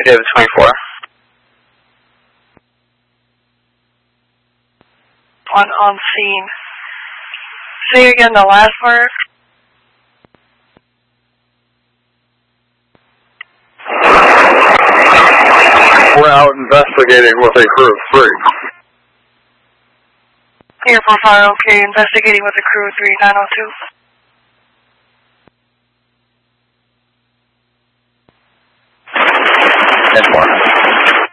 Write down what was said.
David 24. On scene. Say again the last part. We're out investigating with a crew of 3. Air profile, okay, investigating with a crew of 3, 902. That's more.